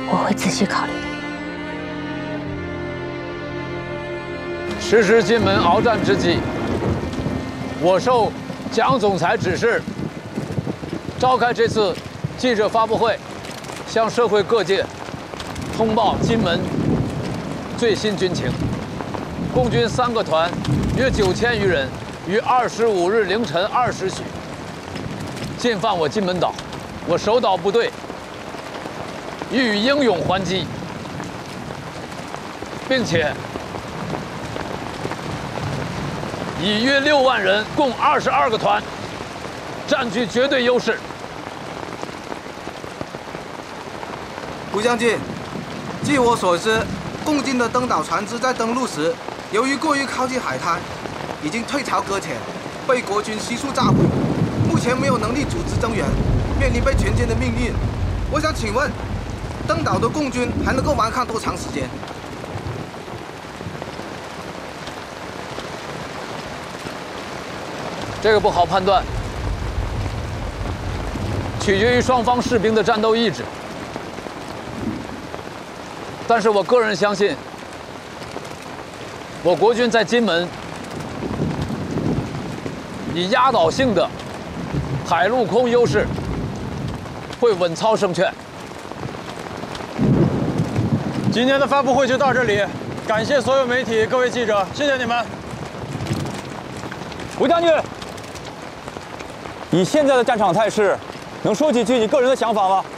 我会仔细考虑的。 时值金门鏖战之际，我受蒋总裁指示，召开这次记者发布会，向社会各界通报金门最新军情。共军3个团约9000余人，于25日凌晨2时许进犯我金门岛，我守岛部队予以英勇还击，并且以约6万人，共22个团，占据绝对优势。 胡将军，据我所知，共军的登岛船只在登陆时，由于过于靠近海滩，已经退潮搁浅，被国军悉数炸毁。目前没有能力组织增援，面临被全歼的命运。我想请问，登岛的共军还能够顽抗多长时间？ 这个不好判断，取决于双方士兵的战斗意志。但是我个人相信，我国军在金门以压倒性的海陆空优势，会稳操胜券。 今天的发布会就到这里，感谢所有媒体、各位记者，谢谢你们。 吴将军，以现在的战场态势，能说几句你个人的想法吗？